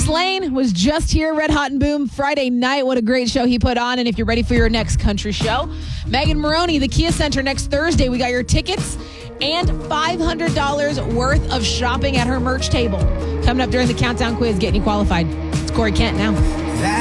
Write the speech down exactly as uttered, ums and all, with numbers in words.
Lane was just here, Red Hot and Boom, Friday night. What a great show he put on. And if you're ready for your next country show, Megan Maroney, the Kia Center next Thursday. We got your tickets and five hundred dollars worth of shopping at her merch table. Coming up during the Countdown Quiz, getting you qualified. It's Corey Kent now.